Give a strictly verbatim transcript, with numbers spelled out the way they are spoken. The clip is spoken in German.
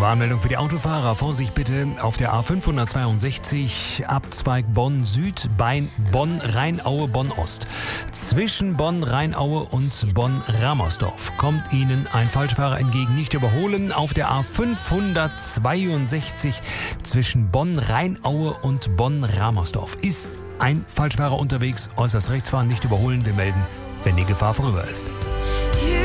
Warnmeldung für die Autofahrer. Vorsicht bitte auf der A fünfhundertzweiundsechzig, Abzweig Bonn Süd, bei Bonn Rheinaue, Bonn Ost. Zwischen Bonn Rheinaue und Bonn Ramersdorf kommt Ihnen ein Falschfahrer entgegen. Nicht überholen. Auf der A fünfhundertzweiundsechzig zwischen Bonn Rheinaue und Bonn Ramersdorf ist ein Falschfahrer unterwegs. Äußerst rechts fahren, nicht überholen. Wir melden, wenn die Gefahr vorüber ist.